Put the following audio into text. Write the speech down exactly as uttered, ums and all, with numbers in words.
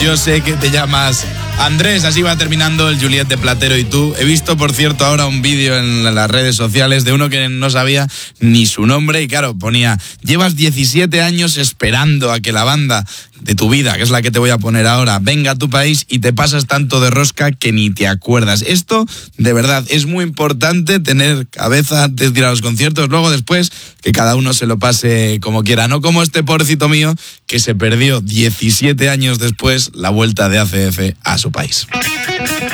Yo sé que te llamas Andrés, así va terminando el Juliet de Platero y tú. He visto, por cierto, ahora un vídeo en las redes sociales de uno que no sabía ni su nombre y claro, ponía, llevas diecisiete años esperando a que la banda de tu vida, que es la que te voy a poner ahora, venga a tu país y te pasas tanto de rosca que ni te acuerdas. Esto, de verdad, es muy importante tener cabeza antes de ir a los conciertos, luego después que cada uno se lo pase como quiera, no como este pobrecito mío que se perdió diecisiete años después la vuelta de A C F a su país.